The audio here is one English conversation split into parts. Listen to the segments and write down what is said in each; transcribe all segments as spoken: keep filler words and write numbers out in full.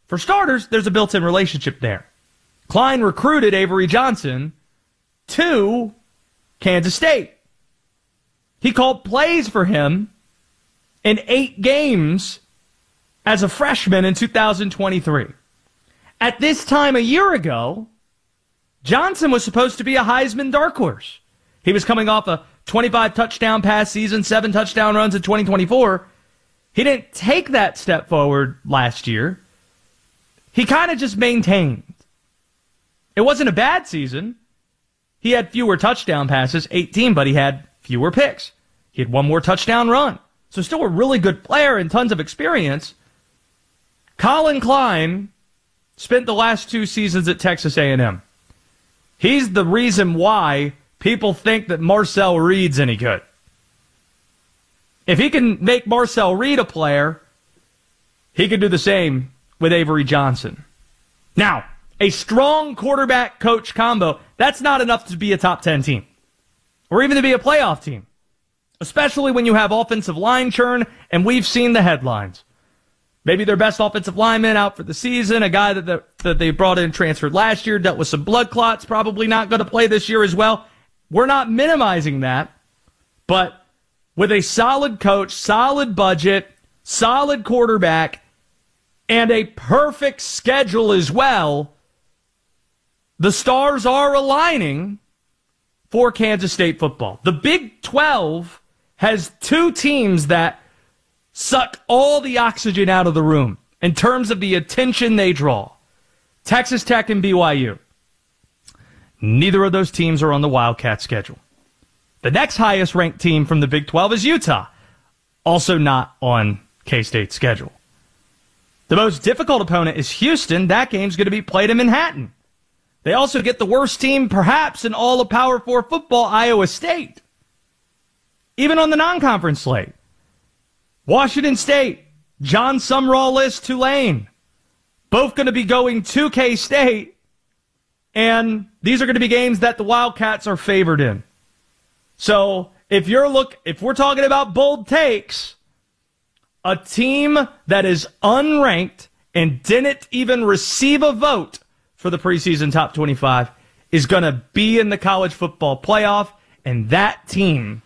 For starters, there's a built-in relationship there. Klein recruited Avery Johnson to Kansas State. He called plays for him in eight games as a freshman in two thousand twenty-three. At this time a year ago, Johnson was supposed to be a Heisman dark horse. He was coming off a twenty-five touchdown pass season, seven touchdown runs in twenty twenty-four. He didn't take that step forward last year. He kind of just maintained. It wasn't a bad season. He had fewer touchdown passes, eighteen, but he had fewer picks. He had one more touchdown run. So still a really good player and tons of experience. Colin Klein spent the last two seasons at Texas A and M. He's the reason why people think that Marcel Reed's any good. If he can make Marcel Reed a player, he could do the same with Avery Johnson. Now, a strong quarterback-coach combo, that's not enough to be a top ten team. Or even to be a playoff team. Especially when you have offensive line churn, and we've seen the headlines. Maybe their best offensive lineman out for the season, a guy that, the, that they brought in transferred last year, dealt with some blood clots, probably not going to play this year as well. We're not minimizing that, but with a solid coach, solid budget, solid quarterback, and a perfect schedule as well, the stars are aligning for Kansas State football. The Big twelve has two teams that suck all the oxygen out of the room in terms of the attention they draw. Texas Tech and B Y U. Neither of those teams are on the Wildcat schedule. The next highest ranked team from the Big twelve is Utah, also not on K-State's schedule. The most difficult opponent is Houston. That game's going to be played in Manhattan. They also get the worst team, perhaps, in all of Power Four football, Iowa State. Even on the non-conference slate. Washington State, John Sumrall-less Tulane. Both going to be going to K-State. And these are going to be games that the Wildcats are favored in. So if you're look, if we're talking about bold takes, a team that is unranked and didn't even receive a vote for the preseason top twenty-five is going to be in the college football playoff, and that team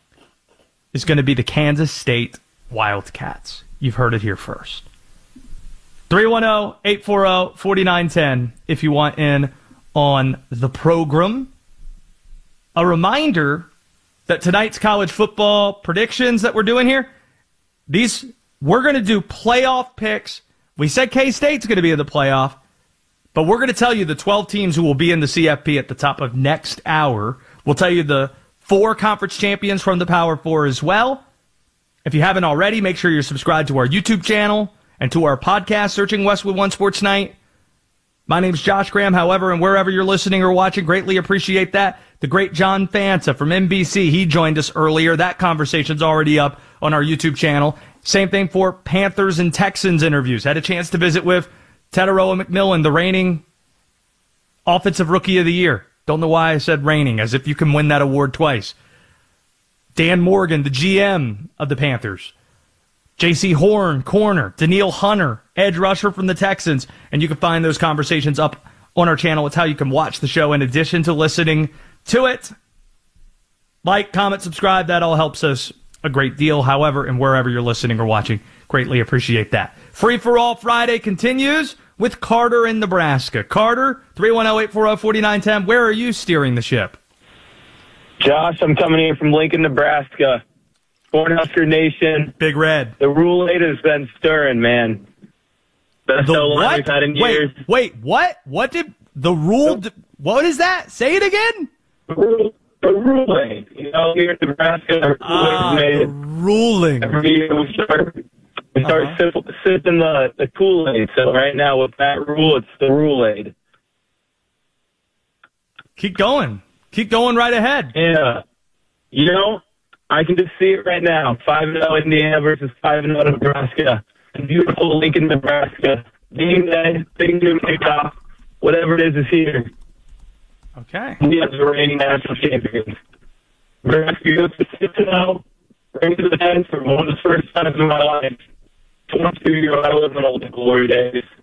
is going to be the Kansas State Wildcats. You've heard it here first. three one zero, eight four zero, four nine one zero if you want in on the program. A reminder that tonight's college football predictions that we're doing here, these we're going to do playoff picks. We said K-State's going to be in the playoff, but we're going to tell you the twelve teams who will be in the C F P at the top of next hour. We'll tell you the four conference champions from the Power Four as well. If you haven't already, make sure you're subscribed to our YouTube channel and to our podcast, searching Westwood One Sports Night. My name's Josh Graham, however, and wherever you're listening or watching, greatly appreciate that. The great John Fanta from N B C, he joined us earlier. That conversation's already up on our YouTube channel. Same thing for Panthers and Texans interviews. Had a chance to visit with Teteroa McMillan, the reigning Offensive Rookie of the Year. Don't know why I said reigning, as if you can win that award twice. Dan Morgan, the G M of the Panthers. J C Horn, corner. Daniil Hunter, edge rusher from the Texans. And you can find those conversations up on our channel. It's how you can watch the show in addition to listening to it. Like, comment, subscribe. That all helps us a great deal. However, and wherever you're listening or watching, greatly appreciate that. Free for All Friday continues with Carter in Nebraska. Carter, three one zero, eight four zero, four nine one zero. Where are you steering the ship? Josh, I'm coming in from Lincoln, Nebraska. Cornhusker Nation. Big Red. The Rule eight has been stirring, man. Best The O-line what? we've had in wait, years. wait, what? What did the rule? d- What is that? Say it again. The Rule, the Rule eight. You know, here in Nebraska, the Rule Ah, eight is the made ruling. every year. We start, we start Uh-huh. simple, sipping the, the Kool-Aid. So right now with that rule, it's the Rule eight. Keep going. Keep going right ahead. Yeah. You know, I can just see it right now. five and oh Indiana versus five and oh Nebraska. In beautiful Lincoln, Nebraska. Game day, big new kickoff. Whatever it is is here. Okay. We have the reigning national champions. Nebraska goes to six and oh. Bring to the dance for one of the first times in my life. twenty-two year old, I live in old glory days.